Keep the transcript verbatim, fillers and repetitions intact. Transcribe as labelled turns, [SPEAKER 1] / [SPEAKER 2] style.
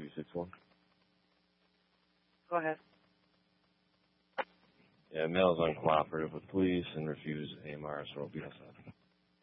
[SPEAKER 1] two six one.
[SPEAKER 2] Go ahead.
[SPEAKER 1] Yeah, male is uncooperative with police and refused A M R, so B S F.